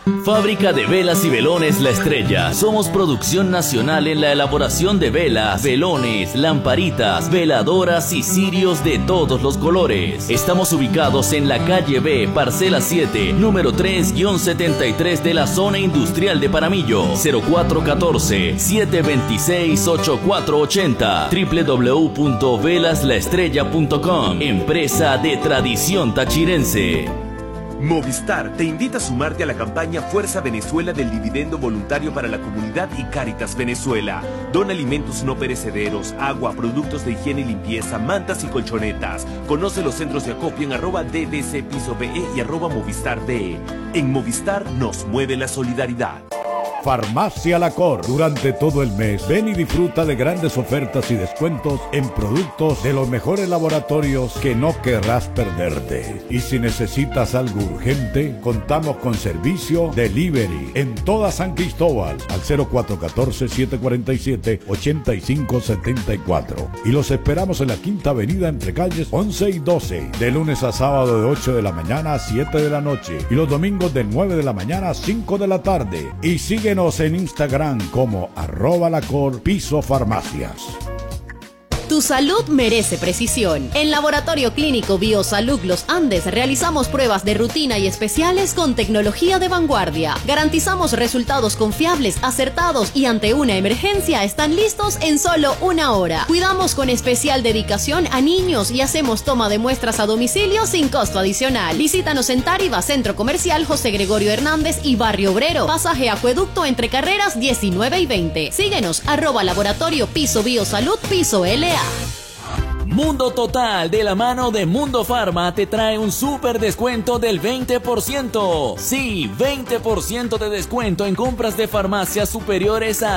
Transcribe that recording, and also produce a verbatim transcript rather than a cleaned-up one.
Fábrica de velas y velones La Estrella. Somos producción nacional en la elaboración de velas, velones, lamparitas, veladoras y cirios de todos los colores. Estamos ubicados en la calle B, parcela siete, número tres setenta y tres de la zona industrial de Paramillo. cero cuatro uno cuatro, siete dos seis, ocho cuatro ocho cero. w w w punto velas la estrella punto com. Empresa de tradición tachirense. Movistar te invita a sumarte a la campaña Fuerza Venezuela del dividendo voluntario para la comunidad y Cáritas Venezuela. Dona alimentos no perecederos, agua, productos de higiene y limpieza, mantas y colchonetas. Conoce los centros de acopio en arroba D D C Piso B E y arroba Movistar D E. En Movistar nos mueve la solidaridad. Farmacia La Cor. Durante todo el mes, ven y disfruta de grandes ofertas y descuentos en productos de los mejores laboratorios que no querrás perderte. Y si necesitas algo urgente, contamos con servicio delivery en toda San Cristóbal al cero cuatro uno cuatro, siete cuatro siete, ocho cinco siete cuatro. Y los esperamos en la Quinta Avenida entre calles once y doce, de lunes a sábado de ocho de la mañana a siete de la noche y los domingos de nueve de la mañana a cinco de la tarde. Y sigue en Instagram como arroba lacor piso farmacias. Tu salud merece precisión. En Laboratorio Clínico Biosalud Los Andes realizamos pruebas de rutina y especiales con tecnología de vanguardia. Garantizamos resultados confiables, acertados y ante una emergencia están listos en solo una hora. Cuidamos con especial dedicación a niños y hacemos toma de muestras a domicilio sin costo adicional. Visítanos en Táriba, Centro Comercial José Gregorio Hernández y Barrio Obrero. Pasaje Acueducto entre carreras diecinueve y veinte. Síguenos, arroba Laboratorio Piso Biosalud Piso L A. Mundo Total, de la mano de Mundo Farma, te trae un súper descuento del veinte por ciento. Sí, veinte por ciento de descuento en compras de farmacias superiores a